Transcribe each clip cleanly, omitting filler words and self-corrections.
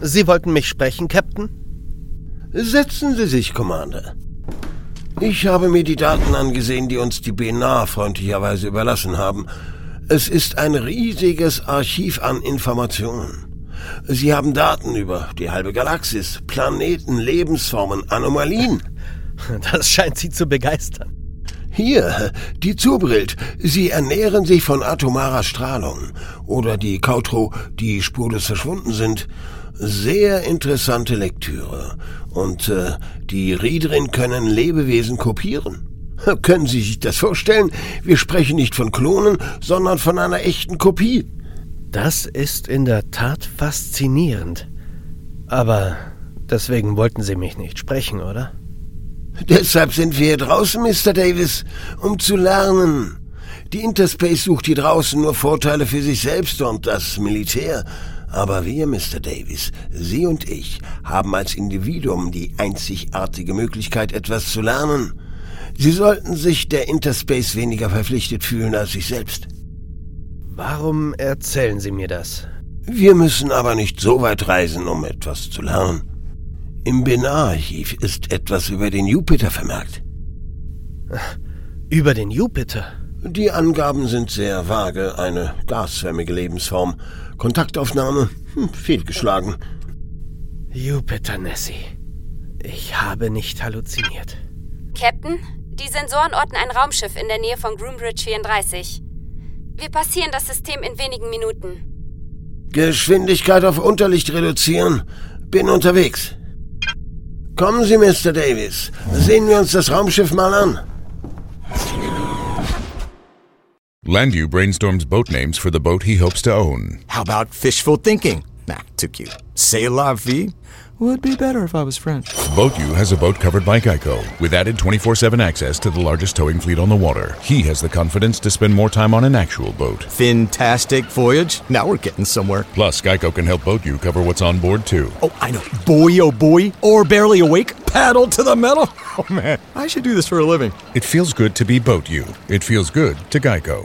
Sie wollten mich sprechen, Captain? Setzen Sie sich, Commander. Ich habe mir die Daten angesehen, die uns die BNA freundlicherweise überlassen haben. Es ist ein riesiges Archiv an Informationen. Sie haben Daten über die halbe Galaxis, Planeten, Lebensformen, Anomalien. Das scheint Sie zu begeistern. Hier, die Zubrilt. Sie ernähren sich von atomarer Strahlung. Oder die Kautro, die spurlos verschwunden sind. Sehr interessante Lektüre. Und die Riedrin können Lebewesen kopieren. Können Sie sich das vorstellen? Wir sprechen nicht von Klonen, sondern von einer echten Kopie. Das ist in der Tat faszinierend. Aber deswegen wollten Sie mich nicht sprechen, oder? Deshalb sind wir hier draußen, Mr. Davis, um zu lernen. Die Interspace sucht hier draußen nur Vorteile für sich selbst und das Militär. Aber wir, Mr. Davis, Sie und ich, haben als Individuum die einzigartige Möglichkeit, etwas zu lernen. Sie sollten sich der Interspace weniger verpflichtet fühlen als sich selbst. Warum erzählen Sie mir das? Wir müssen aber nicht so weit reisen, um etwas zu lernen. Im BNA-Archiv ist etwas über den Jupiter vermerkt. Über den Jupiter? Die Angaben sind sehr vage. Eine gasförmige Lebensform. Kontaktaufnahme? Fehlgeschlagen. Jupiter, Nessie. Ich habe nicht halluziniert. Captain, die Sensoren orten ein Raumschiff in der Nähe von Groombridge 34. Wir passieren das System in wenigen Minuten. Geschwindigkeit auf Unterlicht reduzieren. Bin unterwegs. Kommen Sie, Mr. Davis. Sehen wir uns das Raumschiff mal an. Landu brainstorms boat names for the boat he hopes to own. How about fishful thinking? Nah, too cute. C'est la vie? Would be better if I was French. BoatU has a boat covered by Geico, with added 24/7 access to the largest towing fleet on the water. He has the confidence to spend more time on an actual boat. Fantastic voyage. Now we're getting somewhere. Plus, Geico can help BoatU cover what's on board, too. Oh, I know. Boy, oh boy. Or barely awake. Paddle to the metal. Oh, man. I should do this for a living. It feels good to be BoatU. It feels good to Geico.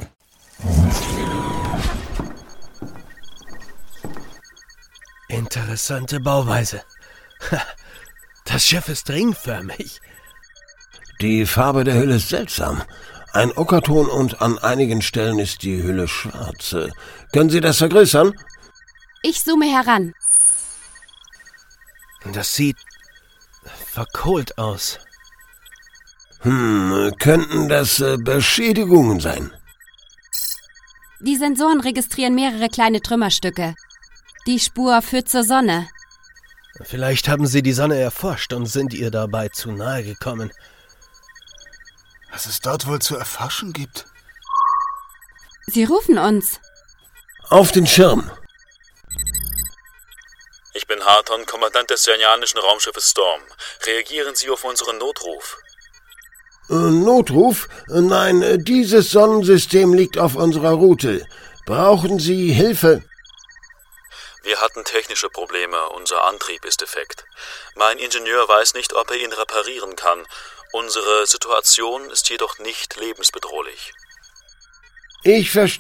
Interessante Bauweise. Das Schiff ist ringförmig. Die Farbe der Hülle ist seltsam. Ein Ockerton und an einigen Stellen ist die Hülle schwarz. Können Sie das vergrößern? Ich zoome heran. Das sieht verkohlt aus. Könnten das Beschädigungen sein? Die Sensoren registrieren mehrere kleine Trümmerstücke. Die Spur führt zur Sonne. Vielleicht haben Sie die Sonne erforscht und sind ihr dabei zu nahe gekommen. Was es dort wohl zu erforschen gibt? Sie rufen uns. Auf den Schirm. Ich bin Harton, Kommandant des Sernianischen Raumschiffes Storm. Reagieren Sie auf unseren Notruf. Notruf? Nein, dieses Sonnensystem liegt auf unserer Route. Brauchen Sie Hilfe? Wir hatten technische Probleme, unser Antrieb ist defekt. Mein Ingenieur weiß nicht, ob er ihn reparieren kann. Unsere Situation ist jedoch nicht lebensbedrohlich. Ich verstehe.